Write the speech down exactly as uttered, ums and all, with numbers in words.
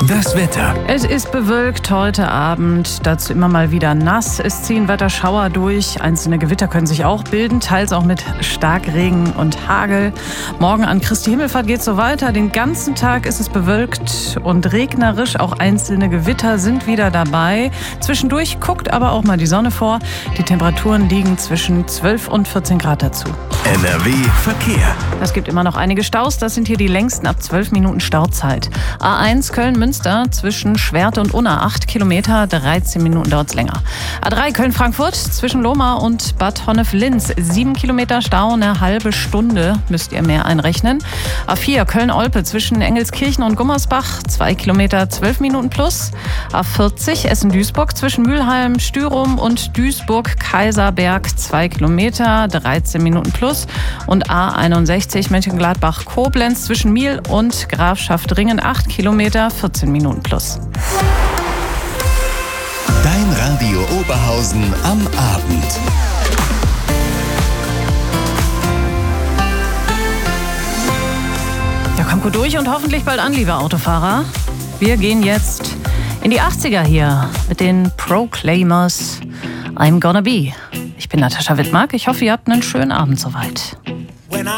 Das Wetter. Es ist bewölkt heute Abend, dazu immer mal wieder nass. Es ziehen Wetterschauer durch, einzelne Gewitter können sich auch bilden, teils auch mit Starkregen und Hagel. Morgen an Christi Himmelfahrt geht es so weiter. Den ganzen Tag ist es bewölkt und regnerisch, auch einzelne Gewitter sind wieder dabei. Zwischendurch guckt aber auch mal die Sonne vor. Die Temperaturen liegen zwischen zwölf und vierzehn Grad dazu. N R W Verkehr. Es gibt immer noch einige Staus, das sind hier die längsten ab zwölf Minuten Stauzeit. A eins Köln-Münster zwischen Schwerte und Unna acht Kilometer, dreizehn Minuten dauert es länger. A drei Köln-Frankfurt zwischen Lohmar und Bad Honnef-Linz, sieben Kilometer Stau, eine halbe Stunde müsst ihr mehr einrechnen. A vier Köln-Olpe zwischen Engelskirchen und Gummersbach, zwei Kilometer, zwölf Minuten plus. A vierzig Essen-Duisburg zwischen Mülheim, Stürum und Duisburg-Kaiserberg, zwei Kilometer, dreizehn Minuten plus. Und A einundsechzig Mönchengladbach-Koblenz zwischen Miel und Grafschaft-Ringen, acht Kilometer, vierzehn Minuten plus. Dein Radio Oberhausen am Abend. Ja, kommt gut durch und hoffentlich bald an, liebe Autofahrer. Wir gehen jetzt in die achtziger hier mit den Proclaimers. I'm Gonna Be. Ich bin Natascha Wittmark. Ich hoffe, ihr habt einen schönen Abend soweit.